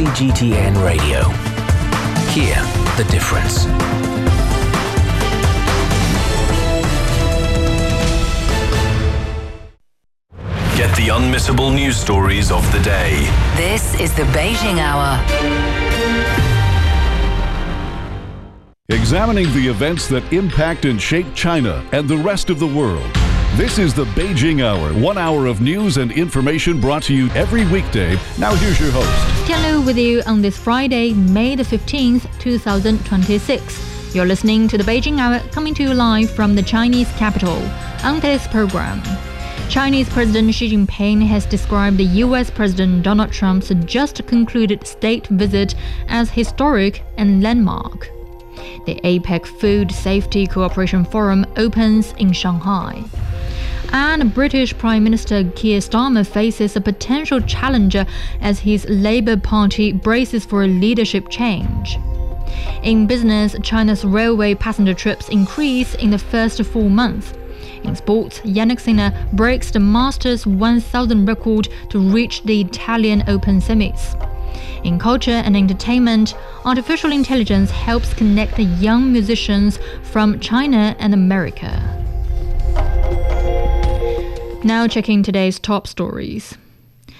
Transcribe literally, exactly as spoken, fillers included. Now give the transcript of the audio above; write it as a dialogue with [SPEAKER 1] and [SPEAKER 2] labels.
[SPEAKER 1] G T N Radio. Hear the difference. Get the unmissable news stories of the day.
[SPEAKER 2] This is the Beijing Hour.
[SPEAKER 3] Examining the events that impact and shape China and the rest of the world. This is the Beijing Hour, one hour of news and information brought to you every weekday. Now here's your host.
[SPEAKER 4] Tian Lu with you on this Friday, May the fifteenth, twenty twenty-six. You're listening to the Beijing Hour, coming to you live from the Chinese capital. On today's program, Chinese President Xi Jinping has described the U S President Donald Trump's just concluded state visit as historic and landmark. The APEC Food Safety Cooperation Forum opens in Shanghai. And British Prime Minister Keir Starmer faces a potential challenger as his Labour Party braces for a leadership change. In business, China's railway passenger trips increase in the first full month. In sports, Yannick Sinner breaks the Masters one thousand record to reach the Italian Open semis. In culture and entertainment, artificial intelligence helps connect young musicians from China and America. Now checking today's top stories.